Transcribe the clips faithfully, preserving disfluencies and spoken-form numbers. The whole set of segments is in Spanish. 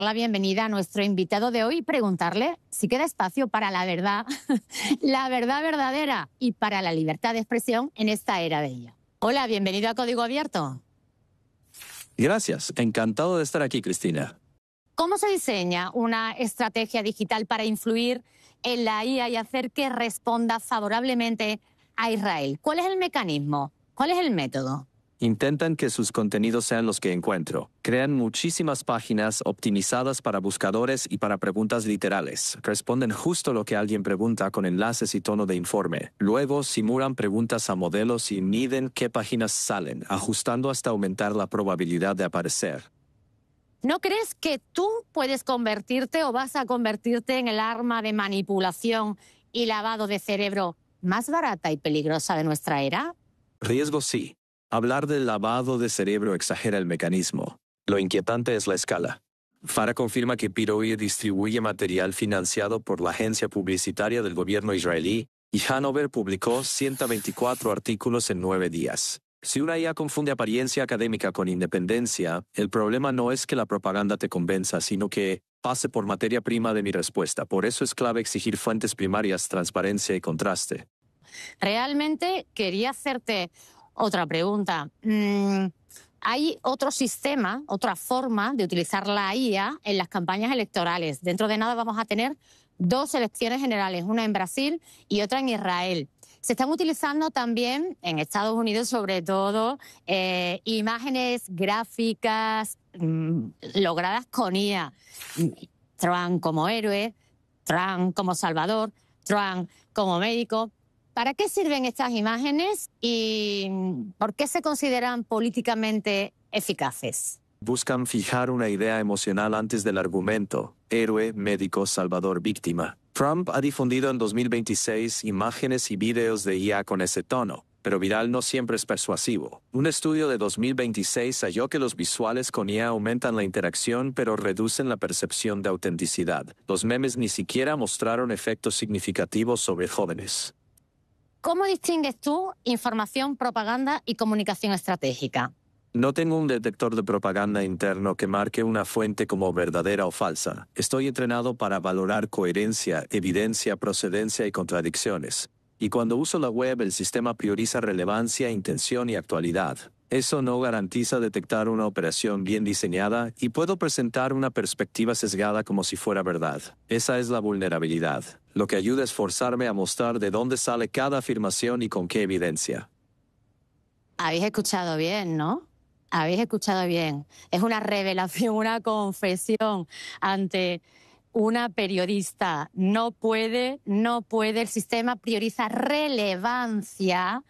la bienvenida a nuestro invitado de hoy y preguntarle si queda espacio para la verdad, la verdad verdadera y para la libertad de expresión en esta era de ella. Hola, bienvenido a Código Abierto. Gracias, encantado de estar aquí, Cristina. ¿Cómo se diseña una estrategia digital para influir en la I A y hacer que responda favorablemente a Israel? ¿Cuál es el mecanismo? ¿Cuál es el método? Intentan que sus contenidos sean los que encuentro. Crean muchísimas páginas optimizadas para buscadores y para preguntas literales. Responden justo lo que alguien pregunta con enlaces y tono de informe. Luego simulan preguntas a modelos y miden qué páginas salen, ajustando hasta aumentar la probabilidad de aparecer. ¿No crees que tú puedes convertirte o vas a convertirte en el arma de manipulación y lavado de cerebro más barata y peligrosa de nuestra era? Riesgo sí. Hablar del lavado de cerebro exagera el mecanismo. Lo inquietante es la escala. Farah confirma que Piroir distribuye material financiado por la agencia publicitaria del gobierno israelí y Hanover publicó ciento veinticuatro artículos en nueve días. Si una I A confunde apariencia académica con independencia, el problema no es que la propaganda te convenza, sino que pase por materia prima de mi respuesta. Por eso es clave exigir fuentes primarias, transparencia y contraste. Realmente quería hacerte otra pregunta. Mm, ¿Hay otro sistema, otra forma de utilizar la I A en las campañas electorales? Dentro de nada vamos a tener dos elecciones generales, una en Brasil y otra en Israel. Se están utilizando también en Estados Unidos, sobre todo, eh, imágenes gráficas mmm, logradas con I A. Trump como héroe, Trump como salvador, Trump como médico. ¿Para qué sirven estas imágenes y por qué se consideran políticamente eficaces? Buscan fijar una idea emocional antes del argumento: héroe, médico, salvador, víctima. Trump ha difundido en dos mil veintiséis imágenes y videos de I A con ese tono, pero viral no siempre es persuasivo. Un estudio de dos mil veintiséis halló que los visuales con I A aumentan la interacción pero reducen la percepción de autenticidad. Los memes ni siquiera mostraron efectos significativos sobre jóvenes. ¿Cómo distingues tú información, propaganda y comunicación estratégica? No tengo un detector de propaganda interno que marque una fuente como verdadera o falsa. Estoy entrenado para valorar coherencia, evidencia, procedencia y contradicciones. Y cuando uso la web, el sistema prioriza relevancia, intención y actualidad. Eso no garantiza detectar una operación bien diseñada y puedo presentar una perspectiva sesgada como si fuera verdad. Esa es la vulnerabilidad. Lo que ayuda es forzarme a mostrar de dónde sale cada afirmación y con qué evidencia. Habéis escuchado bien, ¿no? Habéis escuchado bien. Es una revelación, una confesión ante una periodista. No puede, no puede. El sistema prioriza relevancia,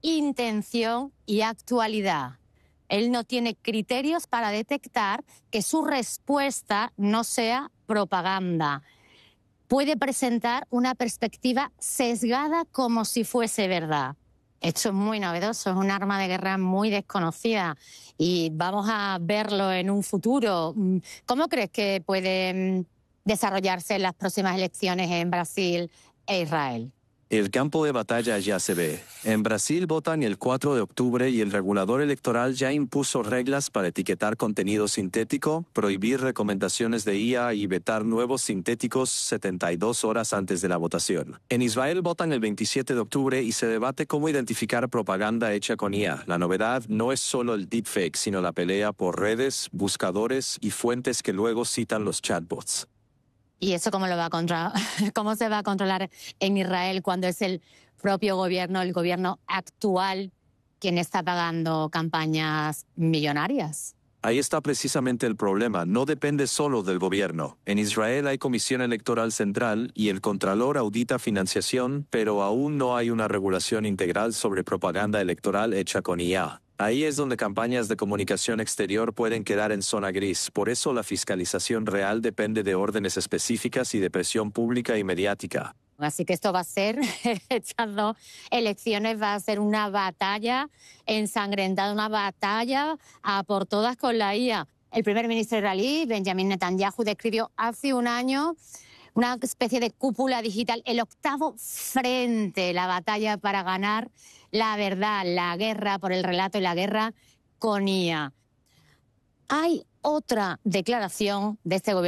intención y actualidad. Él no tiene criterios para detectar que su respuesta no sea propaganda. Puede presentar una perspectiva sesgada como si fuese verdad. Esto es muy novedoso, es un arma de guerra muy desconocida y vamos a verlo en un futuro. ¿Cómo crees que pueden desarrollarse las próximas elecciones en Brasil e Israel? El campo de batalla ya se ve. En Brasil votan el cuatro de octubre y el regulador electoral ya impuso reglas para etiquetar contenido sintético, prohibir recomendaciones de I A y vetar nuevos sintéticos setenta y dos horas antes de la votación. En Israel votan el veintisiete de octubre y se debate cómo identificar propaganda hecha con I A. La novedad no es solo el deepfake, sino la pelea por redes, buscadores y fuentes que luego citan los chatbots. ¿Y eso cómo lo va a controlar? ¿Cómo se va a controlar en Israel cuando es el propio gobierno, el gobierno actual, quien está pagando campañas millonarias? Ahí está precisamente el problema. No depende solo del gobierno. En Israel hay Comisión Electoral Central y el Contralor audita financiación, pero aún no hay una regulación integral sobre propaganda electoral hecha con I A. Ahí es donde campañas de comunicación exterior pueden quedar en zona gris. Por eso la fiscalización real depende de órdenes específicas y de presión pública y mediática. Así que esto va a ser, estas dos elecciones va a ser una batalla ensangrentada, una batalla a por todas con la I A. El primer ministro israelí, Benjamin Netanyahu, describió hace un año una especie de cúpula digital, el octavo frente, la batalla para ganar la verdad, la guerra por el relato y la guerra con I A. Hay otra declaración de este gobierno.